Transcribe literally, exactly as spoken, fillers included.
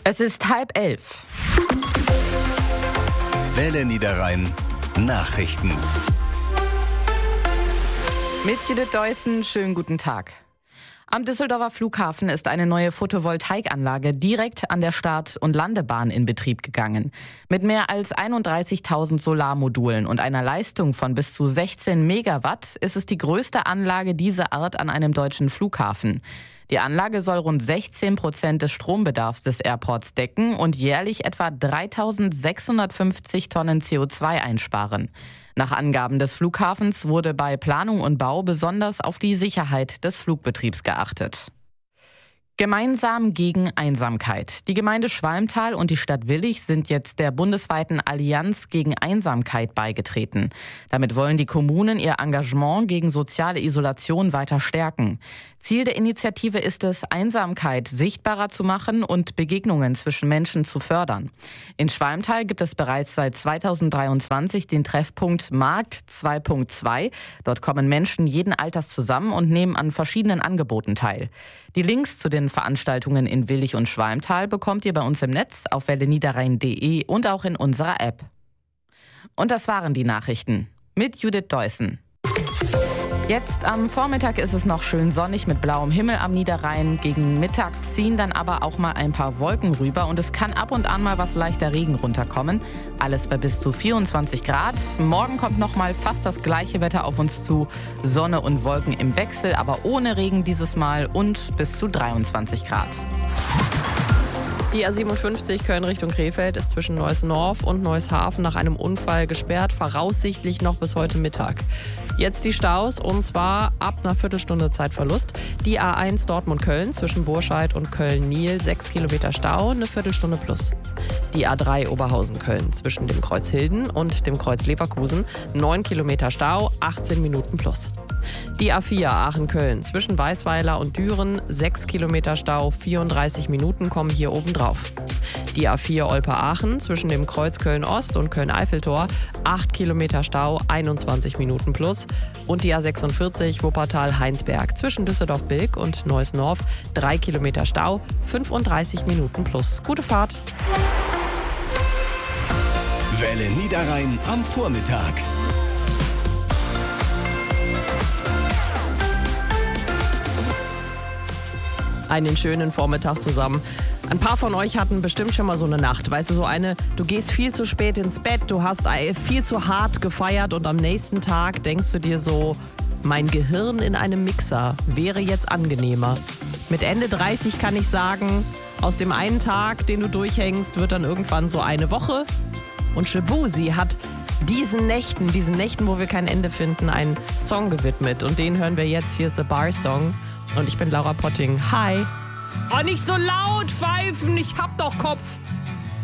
Es ist halb elf. Welle Niederrhein Nachrichten. Mit Judith Deussen, schönen guten Tag. Am Düsseldorfer Flughafen ist eine neue Photovoltaikanlage direkt an der Start- und Landebahn in Betrieb gegangen. Mit mehr als einunddreißigtausend Solarmodulen und einer Leistung von bis zu sechzehn Megawatt ist es die größte Anlage dieser Art an einem deutschen Flughafen. Die Anlage soll rund sechzehn Prozent des Strombedarfs des Airports decken und jährlich etwa dreitausendsechshundertfünfzig Tonnen C O zwei einsparen. Nach Angaben des Flughafens wurde bei Planung und Bau besonders auf die Sicherheit des Flugbetriebs geachtet. Gemeinsam gegen Einsamkeit. Die Gemeinde Schwalmtal und die Stadt Willich sind jetzt der bundesweiten Allianz gegen Einsamkeit beigetreten. Damit wollen die Kommunen ihr Engagement gegen soziale Isolation weiter stärken. Ziel der Initiative ist es, Einsamkeit sichtbarer zu machen und Begegnungen zwischen Menschen zu fördern. In Schwalmtal gibt es bereits seit zweitausenddreiundzwanzig den Treffpunkt Markt zwei Punkt zwei. Dort kommen Menschen jeden Alters zusammen und nehmen an verschiedenen Angeboten teil. Die Links zu den Veranstaltungen in Willich und Schwalmtal bekommt ihr bei uns im Netz auf welle niederrhein punkt de und auch in unserer App. Und das waren die Nachrichten mit Judith Deussen. Jetzt am Vormittag ist es noch schön sonnig mit blauem Himmel am Niederrhein. Gegen Mittag ziehen dann aber auch mal ein paar Wolken rüber und es kann ab und an mal was leichter Regen runterkommen. Alles bei bis zu vierundzwanzig Grad. Morgen kommt noch mal fast das gleiche Wetter auf uns zu. Sonne und Wolken im Wechsel, aber ohne Regen dieses Mal und bis zu dreiundzwanzig Grad. Die A siebenundfünfzig Köln Richtung Krefeld ist zwischen Neuss-Norf und Neuss-Hafen nach einem Unfall gesperrt, voraussichtlich noch bis heute Mittag. Jetzt die Staus und zwar ab einer Viertelstunde Zeitverlust. Die A eins Dortmund-Köln zwischen Burscheid und Köln-Niel, sechs Kilometer Stau, eine Viertelstunde plus. Die A drei Oberhausen-Köln zwischen dem Kreuz Hilden und dem Kreuz Leverkusen, neun Kilometer Stau, achtzehn Minuten plus. Die A vier Aachen-Köln zwischen Weißweiler und Düren, sechs Kilometer Stau, vierunddreißig Minuten kommen hier oben drauf. Die A vier Olpe-Aachen zwischen dem Kreuz Köln-Ost und Köln-Eiffeltor, acht Kilometer Stau, einundzwanzig Minuten plus. Und die A sechsundvierzig Wuppertal-Heinsberg zwischen Düsseldorf-Bilk und Neuss-Norf, drei Kilometer Stau, fünfunddreißig Minuten plus. Gute Fahrt! Welle Niederrhein am Vormittag. Einen schönen Vormittag zusammen. Ein paar von euch hatten bestimmt schon mal so eine Nacht. Weißt du, so eine, du gehst viel zu spät ins Bett, du hast viel zu hart gefeiert und am nächsten Tag denkst du dir so, mein Gehirn in einem Mixer wäre jetzt angenehmer. Mit Ende dreißig kann ich sagen, aus dem einen Tag, den du durchhängst, wird dann irgendwann so eine Woche. Und Shabuzi hat diesen Nächten, diesen Nächten, wo wir kein Ende finden, einen Song gewidmet. Und den hören wir jetzt. Hier ist The Bar Song. Und ich bin Laura Potting. Hi. Oh, nicht so laut pfeifen, ich hab doch Kopf.